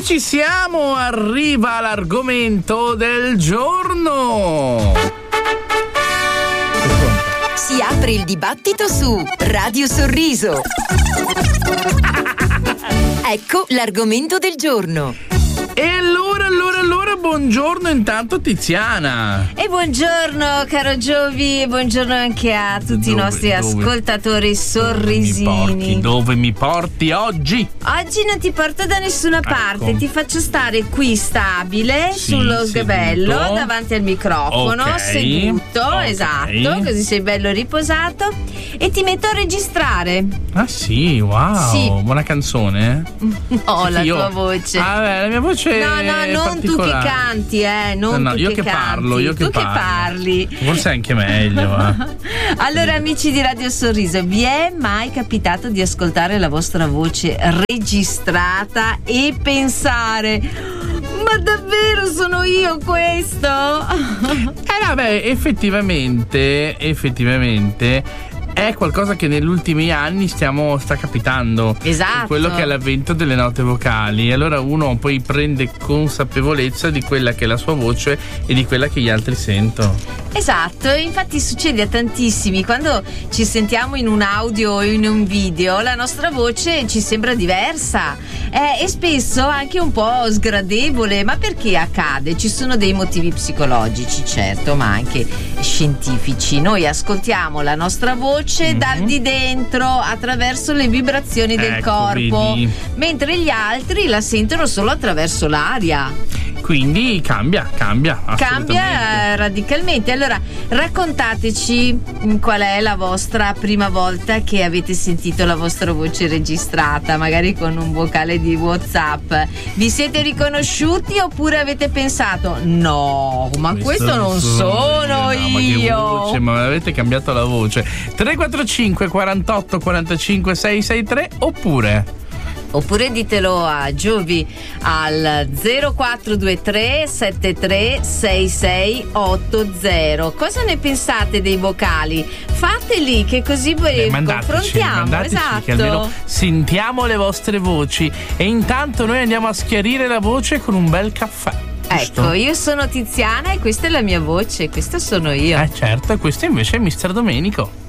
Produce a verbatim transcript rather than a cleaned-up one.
E ci siamo, arriva l'argomento del giorno. Si apre il dibattito su Radio Sorriso. Ecco l'argomento del giorno. E allora, allora, allora, buongiorno intanto Tiziana. E buongiorno caro Giovi, e buongiorno anche a tutti dove, i nostri dove, ascoltatori sorrisini. Dove mi, porti, dove mi porti oggi? Oggi non ti porto da nessuna parte, ecco. Ti faccio stare qui stabile, sì, sullo sgabello, seduto, davanti al microfono, okay, seduto, okay, esatto, così sei bello riposato, e ti metto a registrare. Ah sì, wow, sì. Buona canzone. No, sì, la io... tua voce. Ah, beh, la mia voce No, no, non tu che canti, eh, non no, no, tu io che, che canti. parlo, io che tu parlo. che parli. Forse è anche meglio. Eh. Allora, amici di Radio Sorriso, vi è mai capitato di ascoltare la vostra voce registrata e pensare: ma davvero sono io questo? Eh vabbè, effettivamente, effettivamente è qualcosa che negli ultimi anni stiamo sta capitando. Esatto. Quello che è l'avvento delle note vocali. Allora uno poi prende consapevolezza di quella che è la sua voce e di quella che gli altri sentono. Esatto, infatti succede a tantissimi. Quando ci sentiamo in un audio o in un video, la nostra voce ci sembra diversa eh, e spesso anche un po' sgradevole. Ma perché accade? Ci sono dei motivi psicologici, certo, ma anche scientifici. Noi ascoltiamo la nostra voce Mm-hmm. dal di dentro attraverso le vibrazioni del ecco, corpo, vedi. Mentre gli altri la sentono solo attraverso l'aria. Quindi cambia, cambia Cambia radicalmente. Allora, raccontateci qual è la vostra prima volta che avete sentito la vostra voce registrata, magari con un vocale di WhatsApp. Vi siete riconosciuti oppure avete pensato: no, ma questo, questo non sono, sono io? No, ma che voce, ma avete cambiato la voce. tre quattro cinque quarantotto quarantacinque sei sei tre oppure Oppure ditelo a Giovi al zero quattro due tre sette tre sei sei otto zero. Cosa ne pensate dei vocali? Fateli, che così poi Beh, confrontiamo. mandateci, esatto. Che almeno sentiamo le vostre voci. E intanto noi andiamo a schiarire la voce con un bel caffè. Giusto? Ecco, io sono Tiziana e questa è la mia voce, questa sono io. Eh certo, e questo invece è mister Domenico.